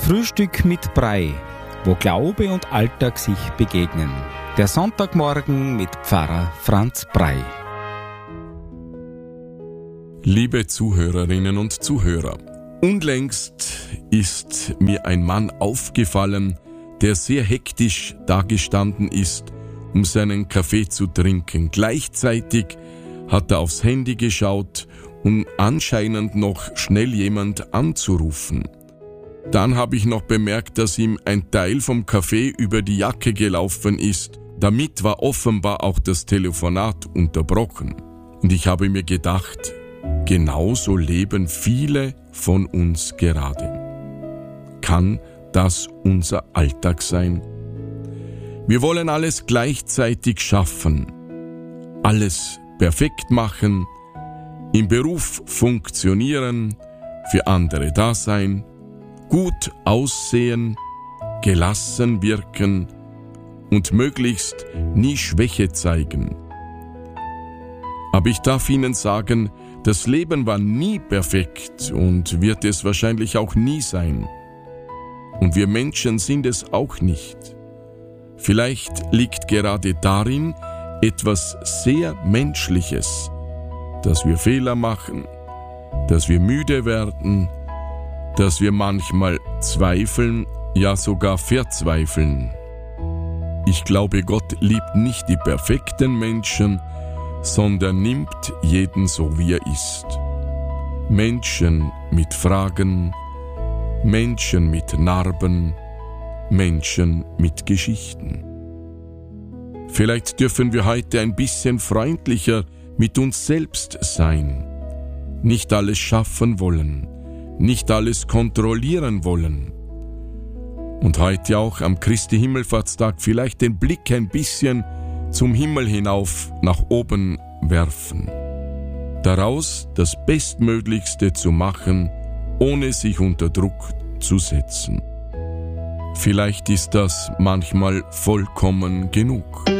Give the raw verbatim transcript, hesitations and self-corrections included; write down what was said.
Frühstück mit Brei, wo Glaube und Alltag sich begegnen. Der Sonntagmorgen mit Pfarrer Franz Brei. Liebe Zuhörerinnen und Zuhörer, unlängst ist mir ein Mann aufgefallen, der sehr hektisch dagestanden ist, um seinen Kaffee zu trinken. Gleichzeitig hat er aufs Handy geschaut, um anscheinend noch schnell jemand anzurufen. Dann habe ich noch bemerkt, dass ihm ein Teil vom Kaffee über die Jacke gelaufen ist. Damit war offenbar auch das Telefonat unterbrochen. Und ich habe mir gedacht, genauso leben viele von uns gerade. Kann das unser Alltag sein? Wir wollen alles gleichzeitig schaffen, alles perfekt machen, im Beruf funktionieren, für andere da sein, gut aussehen, gelassen wirken und möglichst nie Schwäche zeigen. Aber ich darf Ihnen sagen, das Leben war nie perfekt und wird es wahrscheinlich auch nie sein. Und wir Menschen sind es auch nicht. Vielleicht liegt gerade darin etwas sehr Menschliches, dass wir Fehler machen, dass wir müde werden, dass wir manchmal zweifeln, ja sogar verzweifeln. Ich glaube, Gott liebt nicht die perfekten Menschen, sondern nimmt jeden so, wie er ist. Menschen mit Fragen, Menschen mit Narben, Menschen mit Geschichten. Vielleicht dürfen wir heute ein bisschen freundlicher mit uns selbst sein, nicht alles schaffen wollen, nicht alles kontrollieren wollen. Und heute auch am Christi Himmelfahrtstag vielleicht den Blick ein bisschen zum Himmel hinauf nach oben werfen. Daraus das Bestmöglichste zu machen, ohne sich unter Druck zu setzen. Vielleicht ist das manchmal vollkommen genug.